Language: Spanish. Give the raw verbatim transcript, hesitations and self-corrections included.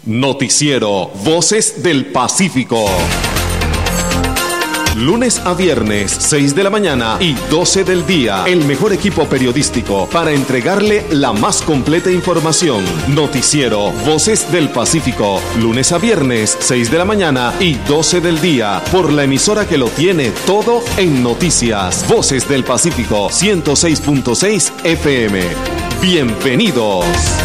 Noticiero Voces del Pacífico. Lunes a viernes, seis de la mañana y doce del día. El mejor equipo periodístico para entregarle la más completa información. Noticiero Voces del Pacífico. Lunes a viernes, seis de la mañana y doce del día. Por la emisora que lo tiene todo en noticias. Voces del Pacífico, ciento seis punto seis F M. Bienvenidos.